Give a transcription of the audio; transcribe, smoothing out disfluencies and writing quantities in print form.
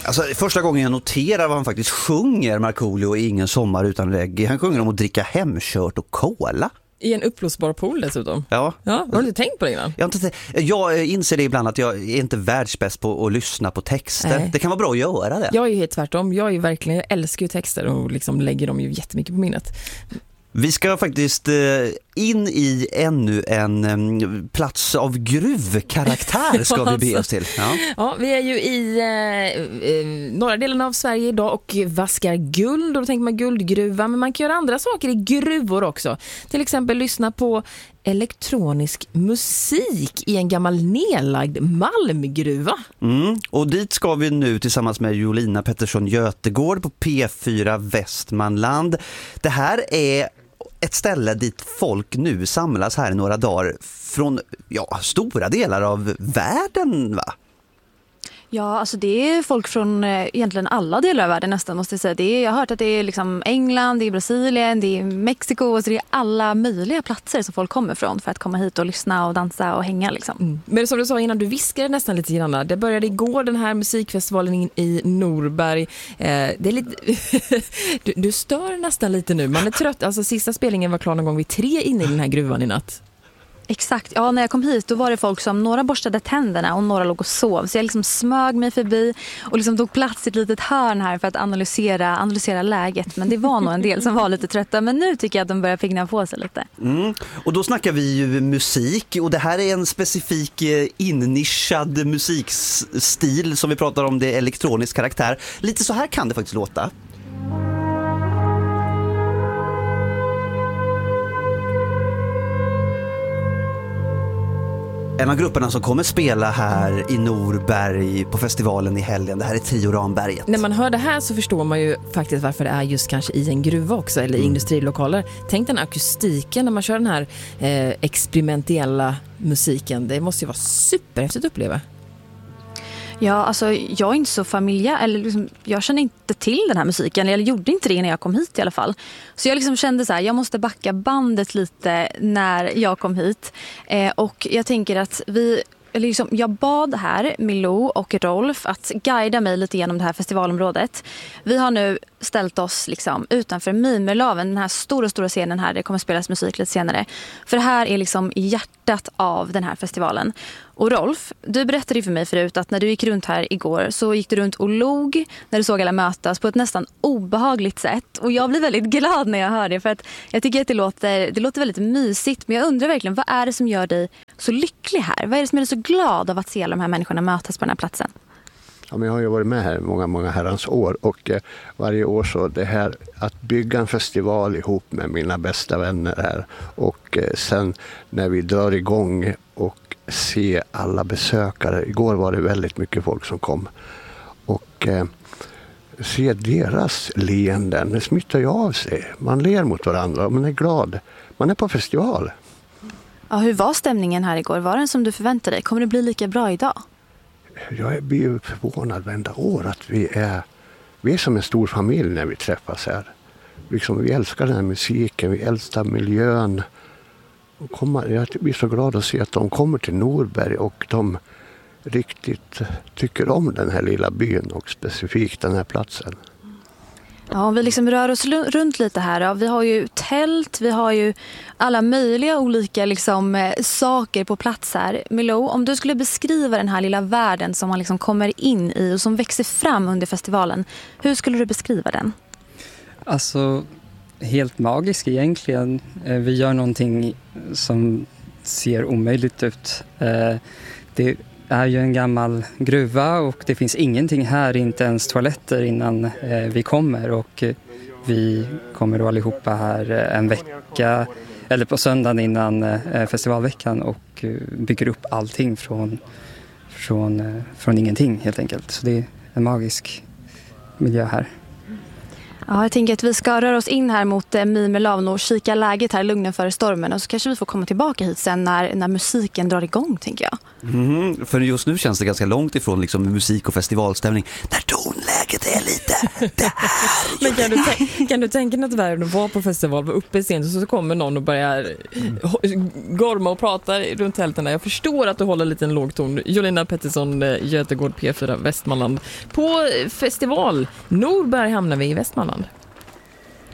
Alltså, första gången jag noterar vad han faktiskt sjunger, Markoolio, i Ingen sommar utan reggae. Han sjunger om att dricka hemkört och cola. I en uppblåsbar pool dessutom. Ja. Har du inte tänkt på det innan? Jag inser det ibland att jag är inte världsbäst på att lyssna på texter. Nej. Det kan vara bra att göra det. Jag är ju helt tvärtom. Jag älskar ju texter och liksom lägger dem ju jättemycket på minnet. Vi ska faktiskt in i ännu en plats av gruvkaraktär ska vi be oss till. Ja, vi är ju i norra delen av Sverige idag och vaskar guld. Och då tänker man guldgruva, men man kan göra andra saker i gruvor också. Till exempel lyssna på elektronisk musik i en gammal nedlagd malmgruva. Och dit ska vi nu tillsammans med Jolina Pettersson Götegård på P4 Västmanland. Det här är ett ställe dit folk nu samlas här i några dagar från stora delar av världen, va? Ja, alltså det är folk från egentligen alla delar av världen nästan, måste jag säga. Jag har hört att det är liksom England, det är Brasilien, det är Mexiko, så det är alla möjliga platser som folk kommer från för att komma hit och lyssna och dansa och hänga liksom. Men som du sa innan, du viskade nästan lite grann. Det började igår, den här musikfestivalen i Norberg. Det är lite du stör nästan lite nu. Man är trött. Alltså sista spelningen var klar någon gång vid 3 inne i den här gruvan i natt. Exakt. Ja, när jag kom hit då var det folk som några borstade tänderna och några låg och sov. Så jag liksom smög mig förbi och liksom tog plats i ett litet hörn här för att analysera läget. Men det var nog en del som var lite trötta. Men nu tycker jag att de börjar pigna på sig lite. Och då snackar vi ju musik. Och det här är en specifik innischad musikstil som vi pratar om, det är elektronisk karaktär. Lite så här kan det faktiskt låta. En av grupperna som kommer spela här i Norberg på festivalen i helgen, det här är Trio Ramberget. När man hör det här så förstår man ju faktiskt varför det är just kanske i en gruva också, eller i industrilokaler. Tänk den akustiken när man kör den här experimentella musiken. Det måste ju vara superhäftigt att uppleva. Ja, alltså jag är inte så familjär, eller liksom, jag känner inte till den här musiken, eller jag gjorde inte det när jag kom hit i alla fall. Så jag liksom kände så här, jag måste backa bandet lite när jag kom hit. Och jag tänker att jag bad här Milou och Rolf att guida mig lite genom det här festivalområdet. Vi har nu ställt oss liksom utanför Mimerlaven, den här stora scenen här. Det kommer spelas musik lite senare. För det här är liksom i hjärtat av den här festivalen. Och Rolf, du berättade för mig förut att när du gick runt här igår så gick du runt och log när du såg alla mötas på ett nästan obehagligt sätt. Och jag blir väldigt glad när jag hör det, för att jag tycker att det låter väldigt mysigt. Men jag undrar verkligen, vad är det som gör dig så lycklig här? Vad är det som gör dig så glad av att se alla de här människorna mötas på den här platsen? Ja, men jag har ju varit med här många herrans år, och varje år så det här att bygga en festival ihop med mina bästa vänner här, och sen när vi drar igång och se alla besökare. Igår var det väldigt mycket folk som kom, och se deras leenden, det smittar ju av sig. Man ler mot varandra och man är glad. Man är på festival. Ja, hur var stämningen här igår? Var den som du förväntade dig? Kommer det bli lika bra idag? Jag blir ju förvånad varenda år att vi är som en stor familj när vi träffas här. Liksom, vi älskar den här musiken, vi älskar miljön. Jag blir så glad att se att de kommer till Norberg och de riktigt tycker om den här lilla byn och specifikt den här platsen. Ja, vi liksom rör oss runt lite här. Ja. Vi har ju tält, vi har ju alla möjliga olika liksom, saker på plats här. Milou, om du skulle beskriva den här lilla världen som man liksom kommer in i och som växer fram under festivalen, hur skulle du beskriva den? Alltså, helt magisk egentligen. Vi gör någonting som ser omöjligt ut. Det är ju en gammal gruva och det finns ingenting här, inte ens toaletter innan vi kommer, och vi kommer då allihopa här en vecka eller på söndagen innan festivalveckan och bygger upp allting från ingenting helt enkelt. Så det är en magisk miljö här. Ja, jag tänker att vi ska röra oss in här mot Mimerlaven och kika läget här, lugnen före stormen, och så kanske vi får komma tillbaka hit sen när musiken drar igång, tänker jag. För just nu känns det ganska långt ifrån liksom musik och festivalstämning. När tonläget det är lite. Men kan du tänka dig att världen var på festival, var uppe sent och så kommer någon och börjar gorma och prata runt tälten. Jag förstår att du håller lite en låg ton. Jolina Pettersson, Götegård, P4 Västmanland. På festival Norberg hamnar vi i Västmanland.